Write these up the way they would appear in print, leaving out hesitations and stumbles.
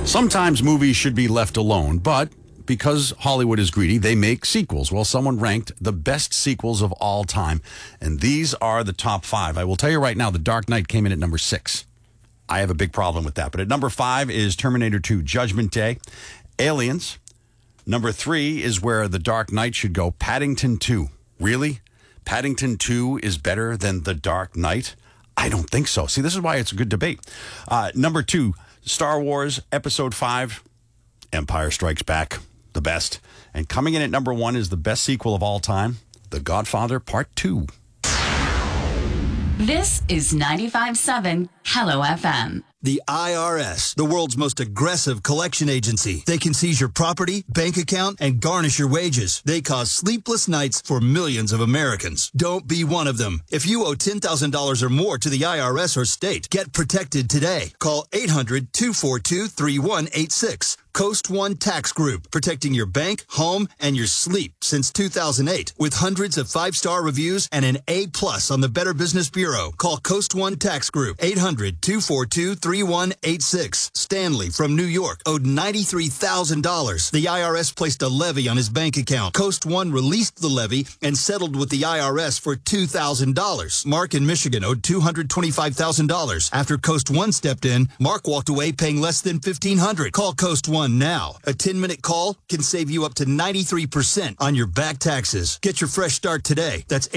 Sometimes movies should be left alone, but because Hollywood is greedy, they make sequels. Well, someone ranked the best sequels of all time, and these are the top 5. I will tell you right now, The Dark Knight came in at number 6. I have a big problem with that. But at number 5 is Terminator 2, Judgment Day. Aliens. Number 3 is where The Dark Knight should go. Paddington 2. Really? Paddington 2 is better than The Dark Knight? I don't think so. See, this is why it's a good debate. Number 2, Star Wars Episode 5, Empire Strikes Back, the best. And coming in at number 1 is the best sequel of all time, The Godfather Part 2. This is 95.7 Hello FM. The IRS, the world's most aggressive collection agency. They can seize your property, bank account, and garnish your wages. They cause sleepless nights for millions of Americans. Don't be one of them. If you owe $10,000 or more to the IRS or state, get protected today. Call 800-242-3186. Coast One Tax Group, protecting your bank, home, and your sleep since 2008. With hundreds of 5-star reviews and an A+ on the Better Business Bureau. Call Coast One Tax Group, 800-242-3186. Stanley from New York owed $93,000. The IRS placed a levy on his bank account. Coast One released the levy and settled with the IRS for $2,000. Mark in Michigan owed $225,000. After Coast One stepped in, Mark walked away paying less than $1,500. Call Coast One now. A 10-minute call can save you up to 93% on your back taxes. Get your fresh start today. That's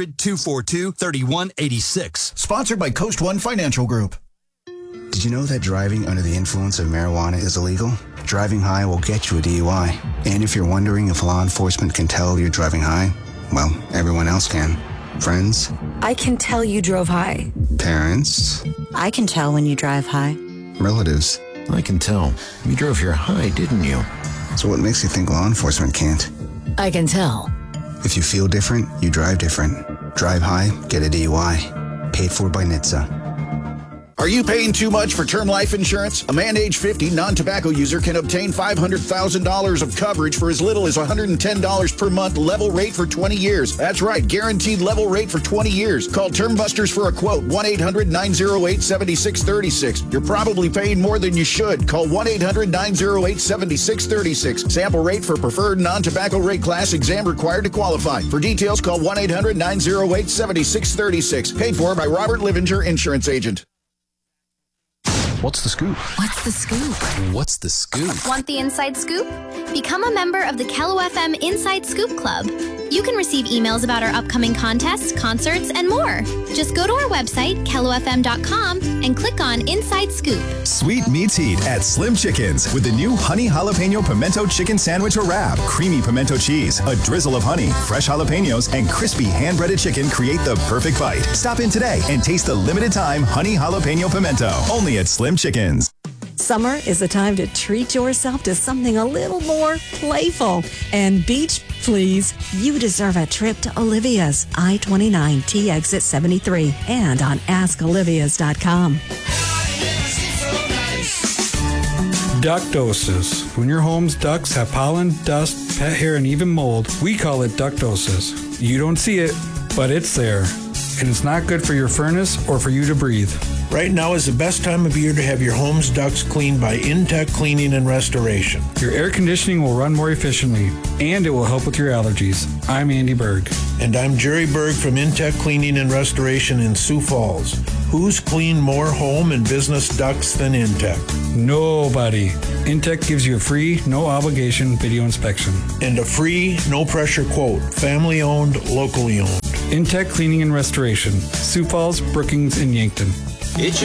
800-242-3186. Sponsored by Coast One Financial Group. Did you know that driving under the influence of marijuana is illegal? Driving high will get you a DUI. And if you're wondering if law enforcement can tell you're driving high, well, everyone else can. Friends? I can tell you drove high. Parents? I can tell when you drive high. Relatives? I can tell. You drove here high, didn't you? So what makes you think law enforcement can't? I can tell. If you feel different, you drive different. Drive high, get a DUI. Paid for by NHTSA. Are you paying too much for term life insurance? A man age 50 non-tobacco user can obtain $500,000 of coverage for as little as $110 per month, level rate for 20 years. That's right, guaranteed level rate for 20 years. Call Term Busters for a quote, 1-800-908-7636. You're probably paying more than you should. Call 1-800-908-7636. Sample rate for preferred non-tobacco rate class, exam required to qualify. For details, call 1-800-908-7636. Paid for by Robert Livinger, Insurance Agent. What's the scoop? What's the scoop? What's the scoop? Want the inside scoop? Become a member of the Hello FM Inside Scoop Club. You can receive emails about our upcoming contests, concerts, and more. Just go to our website, KelloFM.com, and click on Inside Scoop. Sweet meets heat at Slim Chickens with the new Honey Jalapeno Pimento Chicken Sandwich or Wrap. Creamy pimento cheese, a drizzle of honey, fresh jalapenos, and crispy hand-breaded chicken create the perfect bite. Stop in today and taste the limited-time Honey Jalapeno Pimento. Only at Slim Chickens. Summer is the time to treat yourself to something a little more playful. And beach, please, you deserve a trip to Olivia's I-29 T exit 73 and on askolivias.com. Ductosis. When your home's ducts have pollen, dust, pet hair, and even mold, we call it ductosis. You don't see it, but it's there. And it's not good for your furnace or for you to breathe. Right now is the best time of year to have your home's ducts cleaned by Intech Cleaning and Restoration. Your air conditioning will run more efficiently, and it will help with your allergies. I'm Andy Berg. And I'm Jerry Berg from Intech Cleaning and Restoration in Sioux Falls. Who's cleaned more home and business ducts than Intech? Nobody. Intech gives you a free, no-obligation video inspection. And a free, no-pressure quote. Family-owned, locally owned. Intech Cleaning and Restoration. Sioux Falls, Brookings, and Yankton. It's